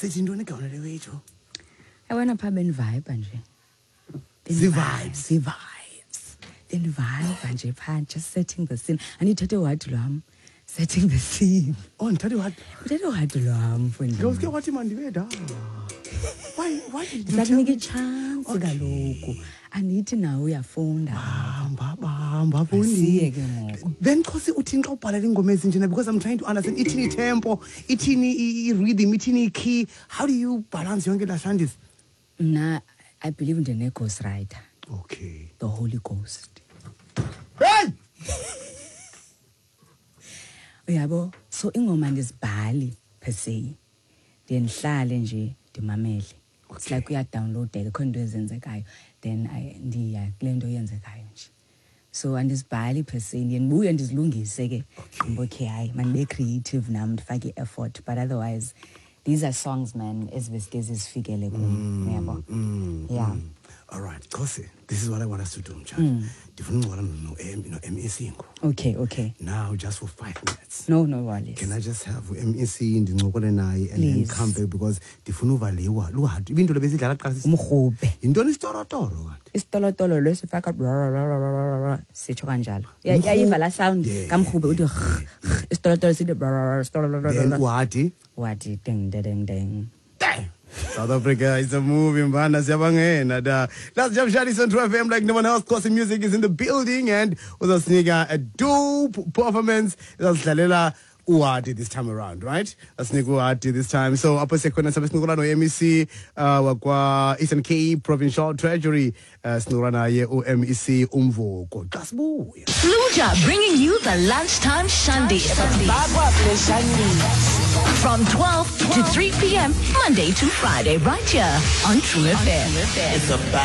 sithi intoni igama le wethu Yabona pha benivibe nje. Vibes. Then vibe nje pha, just setting the scene. Anithathe wadi lwam. Setting the scene. Oh ndithathe what Uthathe wadi lwam mfundini. ngeke wathi mandibeda why did you Sakunika chance kaloku. Anithi nawe uyafunda. bamba Siye fundi ke ngoku. then Khosi uthini xa ubhalela ingoma ezinjena because I'm trying to understand ithini tempo ithini rhythm ithini key how do you balance yonke la shandisi Mna I believe in the ghost writer, okay the Holy Ghost. hey Uyabo, so ingoma ndizibhali per se. Ndiye ndihlale nje ndimamele. It's like uya download khona into ezenzekayo then ndiya kule nto yenzekayo nje. So andizibhali per se ndiye ndibuye ndizilungise ke. Okay hayi manibe creative nam ndifake effort but otherwise these are songs man ezivesike zifikele kum uyabo. Yeah. All right, Khosi, this is what I want us to do, Mjani. Ndifuna ungcola no MEC. Okay. Now, just for 5 minutes. No worries. Can I just have MEC ndincokole naye and then Please. come back because ndifuna uvaliwa. Luhadu, ibintu lebesidlala kuqala Umrhube. yintoni isitorotoro kanti? Isitolotolo lesifaka sitsho kanjalo. Yayiva la sound kamrhube uthi isitolotolo sithi Then wadi? wathi ding ding ding. Damn. South Africa is a movie, man. That's Jam Shadi Central FM like no one else. Khosi Music is in the building and with us a dope performance. That's Lalela Uwadi this time around, right? That's Uwadi this time. So upper sequence of Snurano MEC wakwa Eastern Cape Provincial Treasury Snurana ye MEC Umvoko. Kasbu. Fluja bringing you the lunchtime Shandi. From 12 to 3 p.m. Monday to Friday, right here on True FM.